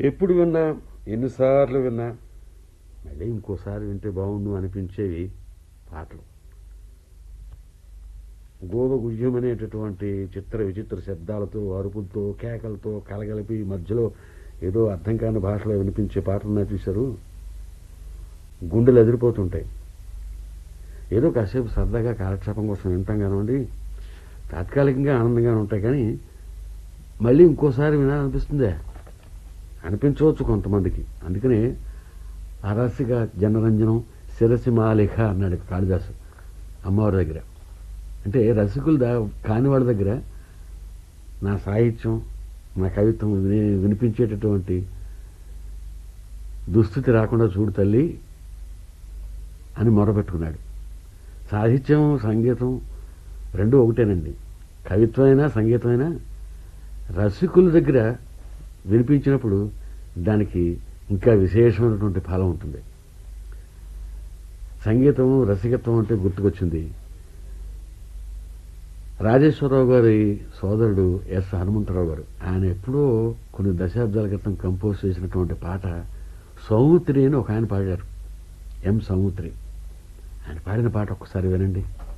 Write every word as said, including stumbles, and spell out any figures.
ఎప్పుడు విన్నా, ఎన్నిసార్లు విన్నా మళ్ళీ ఇంకోసారి వింటే బాగుండు అనిపించేవి పాటలు. గోవ గుహ్యమనేటటువంటి చిత్ర విచిత్ర శబ్దాలతో, అరుపులతో, కేకలతో కలగలిపి మధ్యలో ఏదో అర్థం కాని భాషలో వినిపించే పాటలున్నా చూశారు, గుండెలు ఎదిరిపోతుంటాయి. ఏదో కాసేపు సరదాగా కాలక్షేపం కోసం వింటాం కానివ్వండి, తాత్కాలికంగా ఆనందంగానే ఉంటాయి. కానీ మళ్ళీ ఇంకోసారి వినాలనిపిస్తుందే, అనిపించవచ్చు కొంతమందికి. అందుకనే అరసిక జనరంజనం శిరసి మాలిక అన్నాడు కాళిదాసు అమ్మవారి దగ్గర. అంటే రసికులు దా కాని వాళ్ళ దగ్గర నా సాహిత్యం, నా కవిత్వం విని వినిపించేటటువంటి దుస్థితి రాకుండా చూడు తల్లి అని మొరపెట్టుకున్నాడు. సాహిత్యం సంగీతం రెండు ఒకటేనండి. కవిత్వమైనా సంగీతమైనా రసికుల దగ్గర వినిపించినప్పుడు దానికి ఇంకా విశేషమైనటువంటి ఫలం ఉంటుంది. సంగీతం రసికత్వం అంటే గుర్తుకొచ్చింది. రాజేశ్వరరావు గారి సోదరుడు ఎస్ హనుమంతరావు గారు, ఆయన ఎప్పుడో కొన్ని దశాబ్దాల క్రితం కంపోజ్ చేసినటువంటి పాట సౌమిత్రి అని ఒక ఆయన పాడారు, ఎం సౌమిత్రి. ఆయన పాడిన పాట ఒక్కసారి వినండి.